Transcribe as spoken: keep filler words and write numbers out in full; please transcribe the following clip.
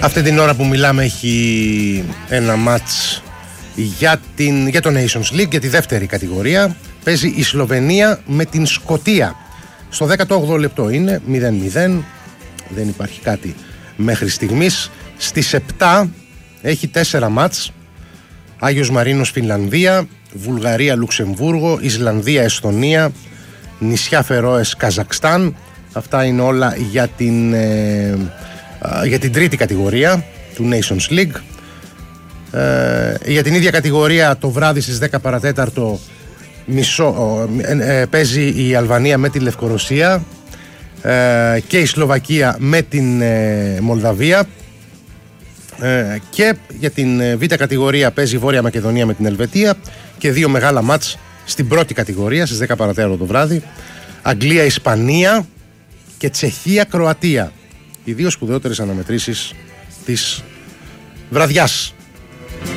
Αυτή την ώρα που μιλάμε έχει ένα μάτς για, την, για το Nations League, για τη δεύτερη κατηγορία. Παίζει η Σλοβενία με την Σκωτία. Στο δέκατο όγδοο λεπτό είναι μηδέν μηδέν. Δεν υπάρχει κάτι μέχρι στιγμής. Στις επτά έχει τέσσερα μάτς. Άγιος Μαρίνος Φινλανδία, Βουλγαρία Λουξεμβούργο, Ισλανδία Εσθονία, νησιά Φερόες Καζακστάν. Αυτά είναι όλα για την, ε, για την τρίτη κατηγορία του Nations League. Ε, για την ίδια κατηγορία το βράδυ στις δέκα παρατέταρτο μισό, ε, ε, παίζει η Αλβανία με τη Λευκορωσία ε, και η Σλοβακία με την ε, Μολδαβία. Ε, και για την β' κατηγορία παίζει η Βόρεια Μακεδονία με την Ελβετία και δύο μεγάλα μάτς στην πρώτη κατηγορία στις δέκα παρατέταρτο το βράδυ. Αγγλία Ισπανία και Τσεχία Κροατία, οι δύο σπουδαιότερες αναμετρήσεις της βραδιάς.